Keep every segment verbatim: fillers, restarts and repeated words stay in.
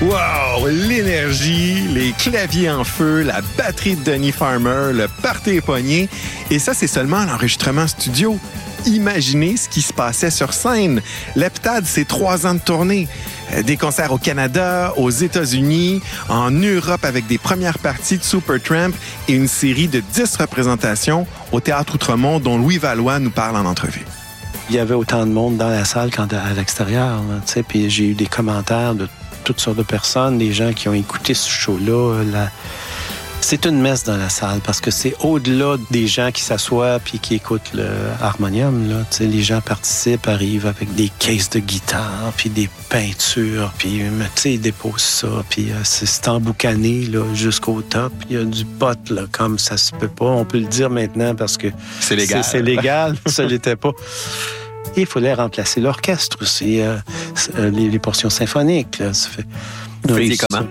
Wow! L'énergie, les claviers en feu, la batterie de Donny Farmer, le party pogné. Et ça, c'est seulement l'enregistrement studio. Imaginez ce qui se passait sur scène. Leptade, c'est trois ans de tournée. Des concerts au Canada, aux États-Unis, en Europe avec des premières parties de Supertramp et une série de dix représentations au Théâtre Outremont dont Louis Valois nous parle en entrevue. Il y avait autant de monde dans la salle qu'à l'extérieur. Tu sais, puis j'ai eu des commentaires de toutes sortes de personnes, des gens qui ont écouté ce show-là. La... C'est une messe dans la salle parce que c'est au-delà des gens qui s'assoient puis qui écoutent le harmonium. Là. Tu sais, les gens participent, arrivent avec des caisses de guitare puis des peintures, puis tu sais, ils déposent ça, puis euh, c'est, c'est emboucané là, jusqu'au top. Il y a du pot, là, comme ça se peut pas. On peut le dire maintenant parce que c'est légal. C'est, c'est légal, ça l'était pas. Et il fallait remplacer l'orchestre aussi, euh, les, les portions symphoniques. Là, ça fait... Vous faisiez comment?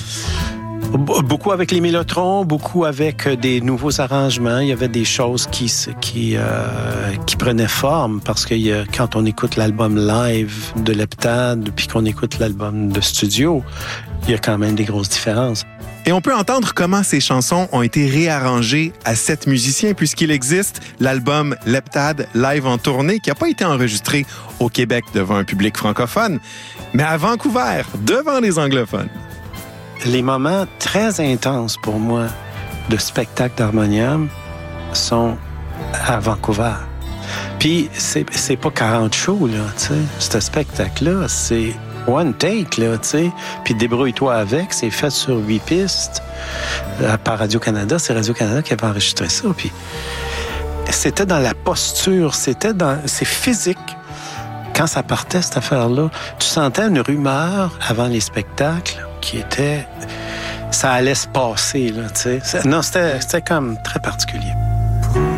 Beaucoup avec les mélotrons, beaucoup avec des nouveaux arrangements. Il y avait des choses qui qui euh, qui prenaient forme parce que euh, quand on écoute l'album live de Leptade puis qu'on écoute l'album de studio, il y a quand même des grosses différences. Et on peut entendre comment ces chansons ont été réarrangées à sept musiciens puisqu'il existe l'album Leptade live en tournée qui n'a pas été enregistré au Québec devant un public francophone, mais à Vancouver, devant les anglophones. Les moments très intenses pour moi de spectacle d'harmonium sont à Vancouver. Puis c'est, c'est pas quarante shows, là, tu sais. Ce spectacle-là, c'est one take, là, tu sais. Puis débrouille-toi avec, c'est fait sur huit pistes. Par Radio-Canada, c'est Radio-Canada qui avait enregistré ça. Puis c'était dans la posture, c'était dans... C'est physique. Quand ça partait, cette affaire-là, tu sentais une rumeur avant les spectacles qui était... Ça allait se passer, là, tu sais. Non, c'était, c'était comme très particulier.